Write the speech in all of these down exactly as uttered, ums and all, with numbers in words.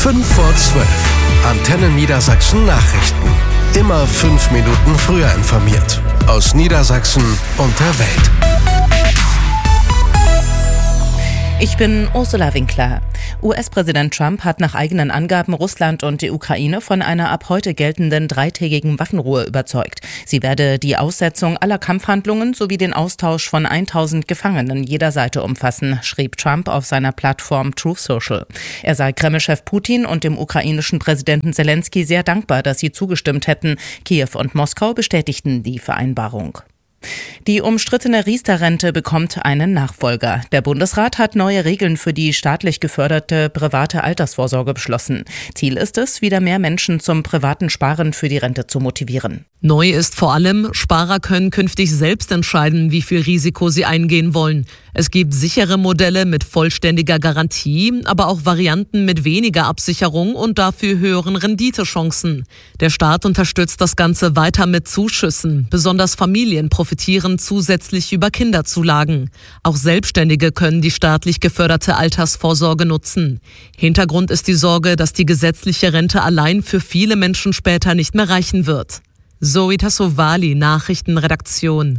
fünf vor zwölf. Antenne Niedersachsen Nachrichten. Immer fünf Minuten früher informiert. Aus Niedersachsen und der Welt. Ich bin Ursula Winkler. U S-Präsident Trump hat nach eigenen Angaben Russland und die Ukraine von einer ab heute geltenden dreitägigen Waffenruhe überzeugt. Sie werde die Aussetzung aller Kampfhandlungen sowie den Austausch von tausend Gefangenen jeder Seite umfassen, schrieb Trump auf seiner Plattform Truth Social. Er sei Kreml-Chef Putin und dem ukrainischen Präsidenten Zelensky sehr dankbar, dass sie zugestimmt hätten. Kiew und Moskau bestätigten die Vereinbarung. Die umstrittene Riester-Rente bekommt einen Nachfolger. Der Bundesrat hat neue Regeln für die staatlich geförderte private Altersvorsorge beschlossen. Ziel ist es, wieder mehr Menschen zum privaten Sparen für die Rente zu motivieren. Neu ist vor allem, Sparer können künftig selbst entscheiden, wie viel Risiko sie eingehen wollen. Es gibt sichere Modelle mit vollständiger Garantie, aber auch Varianten mit weniger Absicherung und dafür höheren Renditechancen. Der Staat unterstützt das Ganze weiter mit Zuschüssen. Besonders Familien profitieren zusätzlich über Kinderzulagen. Auch Selbstständige können die staatlich geförderte Altersvorsorge nutzen. Hintergrund ist die Sorge, dass die gesetzliche Rente allein für viele Menschen später nicht mehr reichen wird. Zoe Tassovali, Nachrichtenredaktion.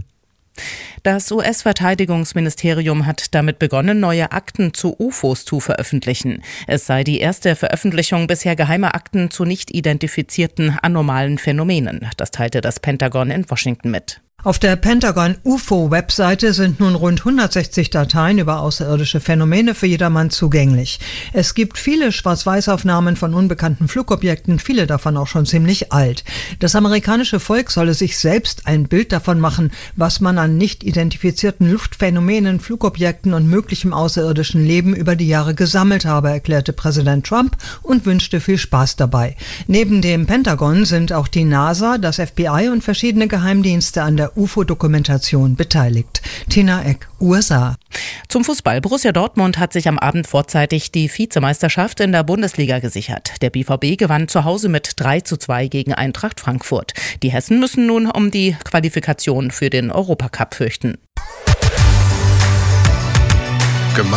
Das U S-Verteidigungsministerium hat damit begonnen, neue Akten zu U F Os zu veröffentlichen. Es sei die erste Veröffentlichung bisher geheimer Akten zu nicht identifizierten anormalen Phänomenen. Das teilte das Pentagon in Washington mit. Auf der Pentagon-U F O-Webseite sind nun rund hundertsechzig Dateien über außerirdische Phänomene für jedermann zugänglich. Es gibt viele Schwarz-Weiß-Aufnahmen von unbekannten Flugobjekten, viele davon auch schon ziemlich alt. Das amerikanische Volk solle sich selbst ein Bild davon machen, was man an nicht identifizierten Luftphänomenen, Flugobjekten und möglichem außerirdischen Leben über die Jahre gesammelt habe, erklärte Präsident Trump und wünschte viel Spaß dabei. Neben dem Pentagon sind auch die NASA, das F B I und verschiedene Geheimdienste an der U F O-Dokumentation beteiligt. Tina Eck, U S A. Zum Fußball. Borussia Dortmund hat sich am Abend vorzeitig die Vizemeisterschaft in der Bundesliga gesichert. Der B V B gewann zu Hause mit drei zu zwei gegen Eintracht Frankfurt. Die Hessen müssen nun um die Qualifikation für den Europacup fürchten.